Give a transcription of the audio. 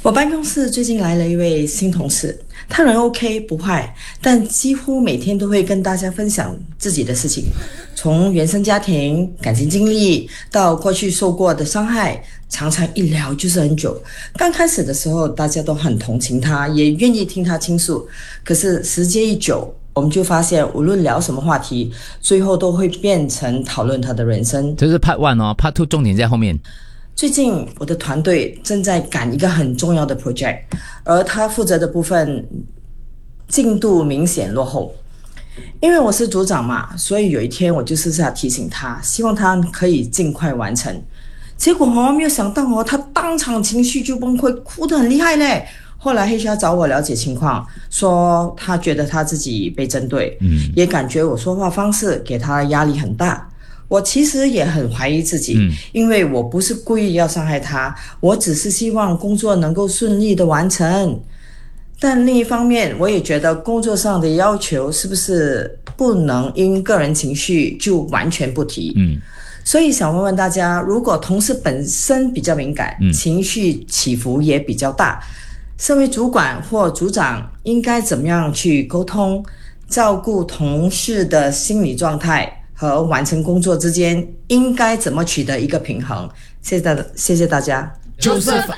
我办公室最近来了一位新同事，他人 OK 不坏，但几乎每天都会跟大家分享自己的事情，从原生家庭、感情经历到过去受过的伤害，常常一聊就是很久。刚开始的时候，大家都很同情他，也愿意听他倾诉。可是时间一久，我们就发现，无论聊什么话题，最后都会变成讨论他的人生。 这是 Part 1哦，Part 2重点在后面。 最近我的团队正在赶一个很重要的 project， 而他负责的部分进度明显落后。因为我是组长嘛，所以有一天我就私下提醒他，希望他可以尽快完成。结果没有想到他当场情绪就崩溃，哭得很厉害嘞。后来 HR 找我了解情况，说他觉得他自己被针对，也感觉我说话方式给他压力很大。我其实也很怀疑自己，因为我不是故意要伤害他，我只是希望工作能够顺利的完成。但另一方面，我也觉得工作上的要求是不是不能因个人情绪就完全不提？所以想问问大家，如果同事本身比较敏感，情绪起伏也比较大，身为主管或组长应该怎么样去沟通，照顾同事的心理状态和完成工作之间应该怎么取得一个平衡？谢谢大家。 Joseph